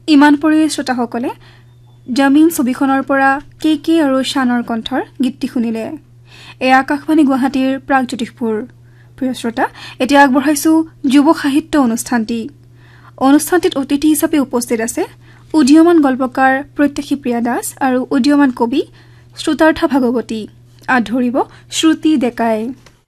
ইমান পৰি শ্ৰোতাসকলে জামিন ছবিখনৰ পৰা কে আৰু শানৰ কণ্ঠৰ গীতটি শুনিলে। এই আকাশবাণী গুৱাহাটীৰ প্ৰাগজ্যোতিষপুৰ। প্ৰিয় শ্ৰোতা, এতিয়া আগবঢ়াইছো যুৱ সাহিত্য অনুষ্ঠানটিত অতিথি হিচাপে উপস্থিত আছে উদীয়মান গল্পকাৰ প্ৰত্যাশী প্ৰিয়া দাস আৰু উদীয়মান কবি শ্ৰুতাৰ্থা ভাগৱতী। ধৰিব শ্ৰুতি ডেকাই।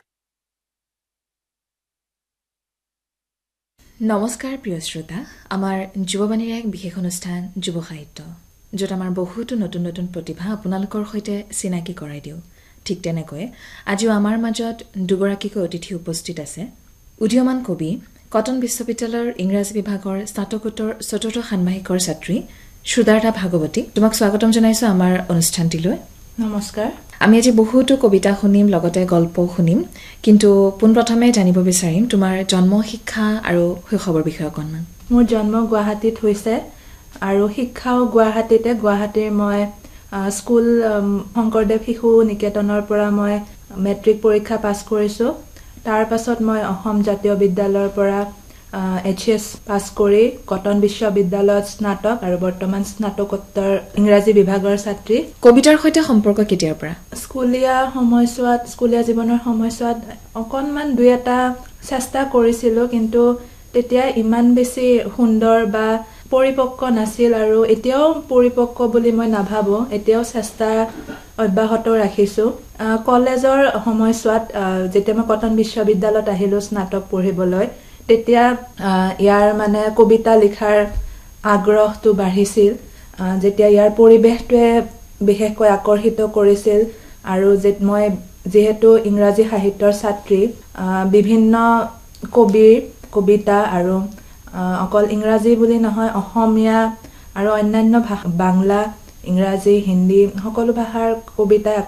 নমস্কাৰ প্ৰিয় শ্ৰোতা, আমাৰ যুৱবাণীৰ এক বিশেষ অনুষ্ঠান যুৱ সাহিত্য, য'ত আমাৰ বহুতো নতুন নতুন প্ৰতিভা আপোনালোকৰ সৈতে চিনাকি কৰাই দিওঁ। ঠিক তেনেকৈ আজিও আমাৰ মাজত দুগৰাকীকৈ অতিথি উপস্থিত আছে। উদীয়মান কবি, কটন বিশ্ববিদ্যালয়ৰ ইংৰাজী বিভাগৰ স্নাতকোত্তৰ ৪ৰ্থ ষান্মাসিকৰ ছাত্ৰী শ্ৰুতাৰ্থা ভাগৱতী। তোমাক স্বাগতম জনাইছো আমাৰ অনুষ্ঠানটিলৈ। নমস্কাৰ। আমি আজি বহুতো কবিতা শুনিম, লগতে গল্প শুনিম, কিন্তু পোনপ্ৰথমে জানিব বিচাৰিম তোমাৰ জন্ম, শিক্ষা আৰু শৈশৱৰ বিষয়ে অকণমান। মোৰ জন্ম গুৱাহাটীত হৈছে আৰু শিক্ষাও গুৱাহাটীতে। গুৱাহাটীৰ মই স্কুল শংকৰদেৱ শিশু নিকেতনৰ পৰা মই মেট্ৰিক পৰীক্ষা পাছ কৰিছোঁ। তাৰ পাছত মই অসম জাতীয় বিদ্যালয়ৰ পৰা HS পাছ কৰি কটন বিশ্ববিদ্যালয়ত স্নাতক আৰু বৰ্তমান স্নাতকোত্তৰ ইংৰাজী বিভাগৰ ছাত্ৰী। কবিতাৰ সৈতে সম্পৰ্ক কেতিয়াৰ পৰা? স্কুলীয়া জীৱনৰ সময়ছোৱাত অকণমান দুই এটা চেষ্টা কৰিছিলোঁ, কিন্তু তেতিয়া ইমান বেছি সুন্দৰ বা পৰিপক্ক নাছিল আৰু এতিয়াও পৰিপক্ক বুলি মই নাভাবোঁ। এতিয়াও চেষ্টা অব্যাহত ৰাখিছোঁ। কলেজৰ সময়ছোৱাত যেতিয়া মই কটন বিশ্ববিদ্যালয়ত আহিলোঁ স্নাতক পঢ়িবলৈ, তেতিয়া ইয়াৰ মানে কবিতা লিখাৰ আগ্ৰহটো বাঢ়িছিল। যেতিয়া ইয়াৰ পৰিৱেশটোৱে বিশেষকৈ আকৰ্ষিত কৰিছিল আৰু মই যিহেতু ইংৰাজী সাহিত্যৰ ছাত্ৰী, বিভিন্ন কবিৰ কবিতা আৰু অকল ইংৰাজী বুলি নহয়, অসমীয়া আৰু অন্যান্য ভাষা, বাংলা, ইংৰাজী, হিন্দী সকলো ভাষাৰ কবিতাই